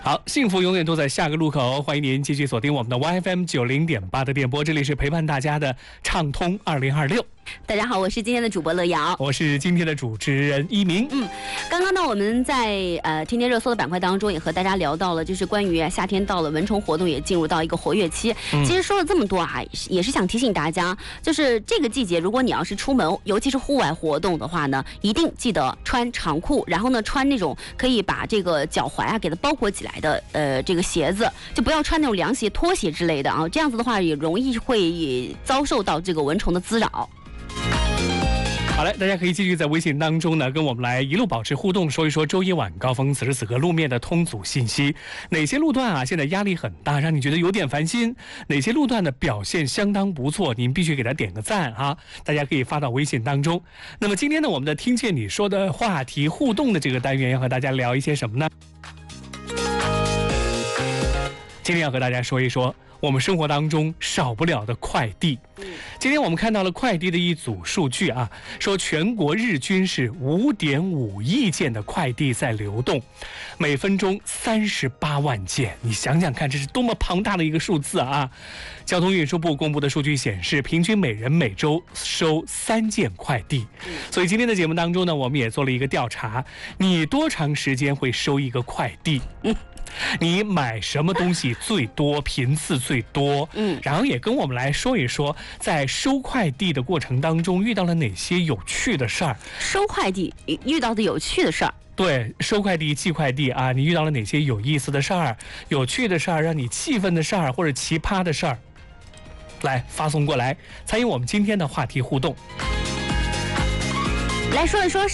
好，幸福永远都在下个路口，欢迎您继续锁定我们的 YFM90.8 的电波，这里是陪伴大家的畅通2026。 大家好，我是今天的主播乐瑶， 我是今天的主持人一鸣。 刚刚呢，我们在天天热搜的板块当中，也和大家聊到了，就是关于夏天到了，蚊虫活动也进入到一个活跃期。其实说了这么多啊，也是想提醒大家，就是这个季节，如果你要是出门，尤其是户外活动的话呢，一定记得穿长裤，然后呢，穿那种可以把这个脚踝啊给它包裹起来的这个鞋子，就不要穿那种凉鞋、拖鞋之类的啊，这样子的话也容易会遭受到这个蚊虫的滋扰。 好嘞，大家可以继续在微信当中呢，跟我们来一路保持互动，说一说周一晚高峰此时此刻路面的通阻信息。哪些路段啊现在压力很大，让你觉得有点烦心？哪些路段的表现相当不错，您必须给他点个赞啊！大家可以发到微信当中。那么今天呢，我们的听见你说的话题互动的这个单元要和大家聊一些什么呢？今天要和大家说一说我们生活当中少不了的快递。今天我们看到了快递的一组数据啊，说全国日均是5.5亿件的快递在流动，每分钟38万件。你想想看，这是多么庞大的一个数字啊！交通运输部公布的数据显示，平均每人每周收3件快递。所以今天的节目当中呢，我们也做了一个调查，你多长时间会收一个快递？你买什么东西最多，频次最多？然后也跟我们来说一说，在收快递的过程当中遇到了哪些有趣的事儿？ 收快递遇到的有趣的事儿。 对，收快递、寄快递啊，你遇到了哪些有意思的事儿、有趣的事儿、让你气愤的事儿或者奇葩的事儿？来发送过来，参与我们今天的话题互动。 来说一说